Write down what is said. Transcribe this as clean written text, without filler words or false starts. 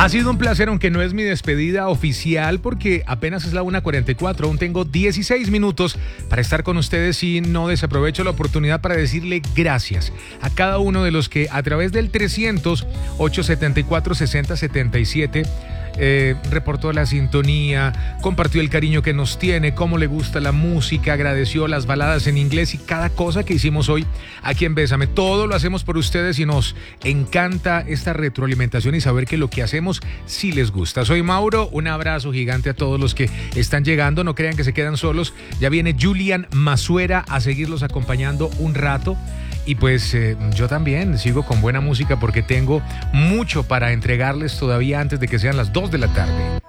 Ha sido un placer, aunque no es mi despedida oficial, porque apenas es la 1:44, aún tengo 16 minutos para estar con ustedes y no desaprovecho la oportunidad para decirle gracias a cada uno de los que a través del 300-874-6077 reportó la sintonía, compartió el cariño que nos tiene, cómo le gusta la música, agradeció las baladas en inglés y cada cosa que hicimos hoy aquí en Bésame. Todo lo hacemos por ustedes y nos encanta esta retroalimentación y saber que lo que hacemos sí les gusta. Soy Mauro, un abrazo gigante a todos los que están llegando, no crean que se quedan solos. Ya viene Julian Masuera a seguirlos acompañando un rato. Y pues yo también sigo con buena música porque tengo mucho para entregarles todavía antes de que sean las 2 de la tarde.